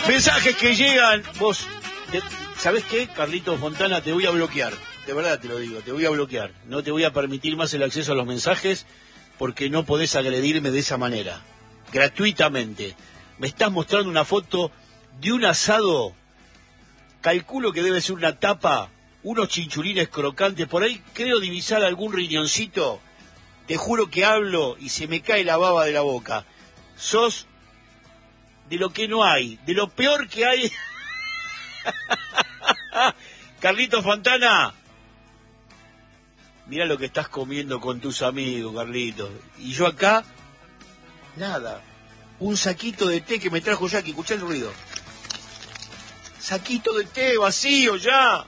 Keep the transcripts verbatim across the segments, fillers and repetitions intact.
Mensajes que llegan. Vos, ¿sabés qué, Carlitos Fontana? Te voy a bloquear. De verdad te lo digo, te voy a bloquear. No te voy a permitir más el acceso a los mensajes porque no podés agredirme de esa manera. Gratuitamente. Me estás mostrando una foto de un asado. Calculo que debe ser una tapa, unos chinchulines crocantes. Por ahí creo divisar algún riñoncito. Te juro que hablo y se me cae la baba de la boca. Sos de lo que no hay, de lo peor que hay. Carlitos Fontana, mira lo que estás comiendo con tus amigos, Carlitos. Y yo acá, nada. Un saquito de té que me trajo Jackie, escuchá el ruido. Saquito de té vacío ya.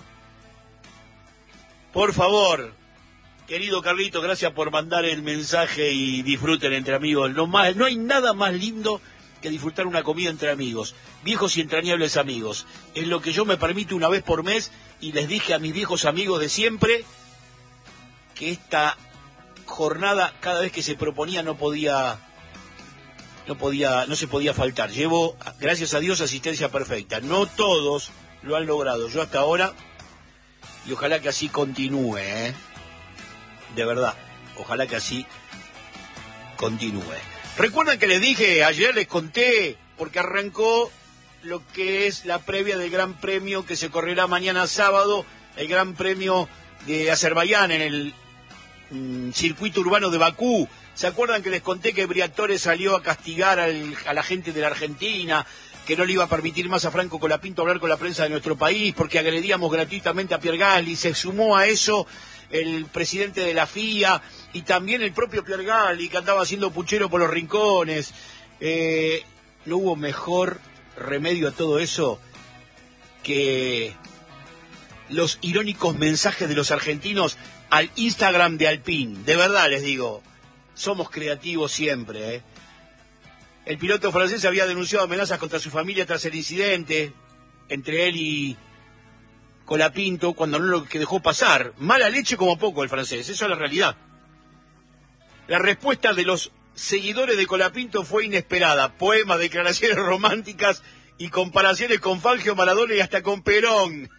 Por favor, querido Carlitos, gracias por mandar el mensaje y disfruten entre amigos. No, más, no hay nada más lindo que disfrutar una comida entre amigos, viejos y entrañables amigos. Es lo que yo me permito una vez por mes y les dije a mis viejos amigos de siempre que esta jornada, cada vez que se proponía, no podía, no podía, no se podía faltar. Llevo, gracias a Dios, asistencia perfecta. No todos lo han logrado, yo hasta ahora, y ojalá que así continúe, ¿eh? De verdad, ojalá que así continúe. Recuerdan que les dije, ayer les conté, porque arrancó lo que es la previa del Gran Premio que se correrá mañana sábado, el Gran Premio de Azerbaiyán en el mm, circuito urbano de Bakú. ¿Se acuerdan que les conté que Briatore salió a castigar al, a la gente de la Argentina, que no le iba a permitir más a Franco Colapinto hablar con la prensa de nuestro país porque agredíamos gratuitamente a Pierre Gasly? Se sumó a eso el presidente de la F I A y también el propio Pierre Gasly, que andaba haciendo puchero por los rincones. Eh, no hubo mejor remedio a todo eso que los irónicos mensajes de los argentinos al Instagram de Alpine. De verdad les digo, somos creativos siempre, ¿eh? El piloto francés había denunciado amenazas contra su familia tras el incidente entre él y Colapinto, cuando no lo que dejó pasar. Mala leche como poco el francés, eso es la realidad. La respuesta de los seguidores de Colapinto fue inesperada. Poemas, declaraciones románticas y comparaciones con Fangio, Maradona y hasta con Perón.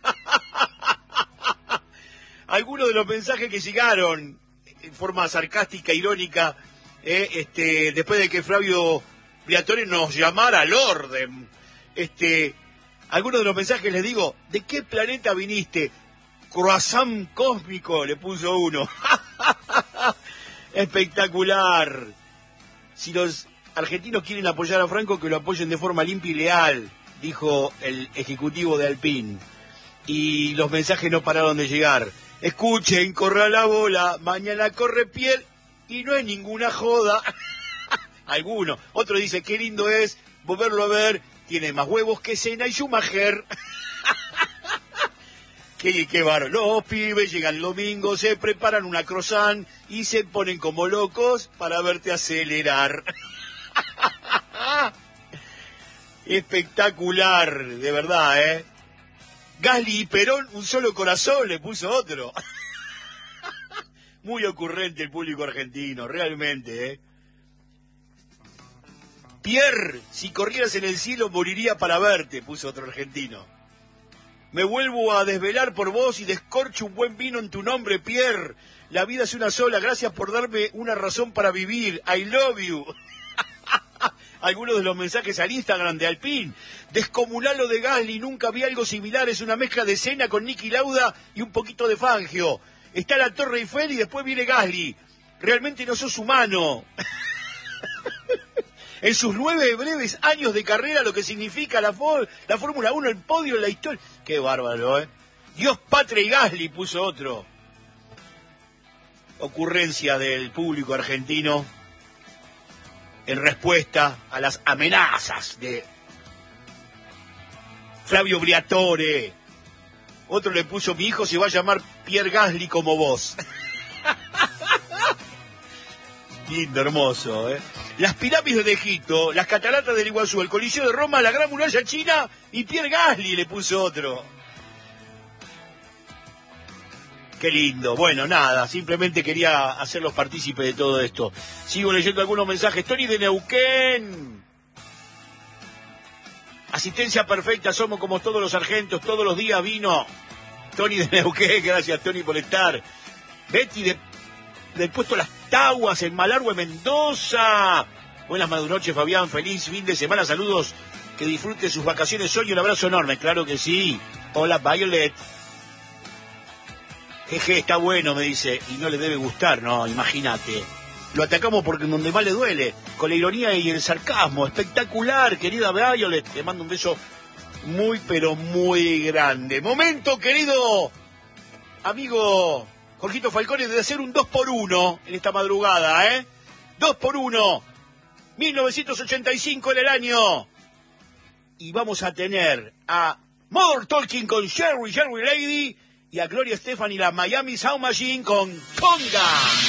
Algunos de los mensajes que llegaron en forma sarcástica, irónica, eh, este, después de que Flavio Briatore nos llamara al orden. Este... Algunos de los mensajes les digo, ¿de qué planeta viniste? Croissant cósmico, le puso uno. Espectacular. Si los argentinos quieren apoyar a Franco, que lo apoyen de forma limpia y leal, dijo el ejecutivo de Alpine. Y los mensajes no pararon de llegar. Escuchen, corra la bola, mañana corre Pierre y no es ninguna joda. Alguno. Otro dice, qué lindo es volverlo a ver. Tiene más huevos que Senna y Schumacher. qué, qué bárbaro. Los pibes llegan el domingo, se preparan una croissant y se ponen como locos para verte acelerar. Espectacular, de verdad, ¿eh? Gasly y Perón, un solo corazón, le puso otro. Muy ocurrente el público argentino, realmente, ¿eh? Pierre, si corrieras en el cielo moriría para verte, puso otro argentino. Me vuelvo a desvelar por vos y descorcho un buen vino en tu nombre, Pierre. La vida es una sola, gracias por darme una razón para vivir. I love you. Algunos de los mensajes al Instagram de Alpine. Descomunal lo de Gasly, nunca vi algo similar, es una mezcla de Senna con Niki Lauda y un poquito de Fangio. Está la Torre Eiffel y después viene Gasly. Realmente no sos humano. En sus nueve breves años de carrera, lo que significa la, la Fórmula uno, el podio en la historia. Qué bárbaro, ¿eh? Dios, patria y Gasly, puso otro. Ocurrencia del público argentino en respuesta a las amenazas de Flavio Briatore. Otro le puso, mi hijo se va a llamar Pierre Gasly como vos. Lindo, hermoso, ¿eh? Las pirámides de Egipto, las cataratas del Iguazú, el Coliseo de Roma, la Gran Muralla China y Pierre Gasly, le puso otro. Qué lindo. Bueno, nada, simplemente quería hacerlos partícipes de todo esto. Sigo leyendo algunos mensajes. Tony de Neuquén. Asistencia perfecta, somos como todos los sargentos, todos los días vino. Tony de Neuquén, gracias Tony por estar. Betty de, del puesto Las Taguas, en Malargüe, Mendoza. Buenas noches, Fabián, feliz fin de semana, saludos, que disfrute sus vacaciones hoy, un abrazo enorme, claro que sí. Hola, Violet. Jeje, está bueno, me dice, y no le debe gustar, no, imagínate. Lo atacamos porque donde más le duele, con la ironía y el sarcasmo. Espectacular, querida Violet, te mando un beso muy, pero muy grande. Momento, querido amigo Jorgito Falcone, de hacer un dos por uno en esta madrugada, ¿eh? dos por uno. mil novecientos ochenta y cinco en el año. Y vamos a tener a More Talking con Sherry, Sherry Lady, y a Gloria Estefan y la Miami Sound Machine con Conga.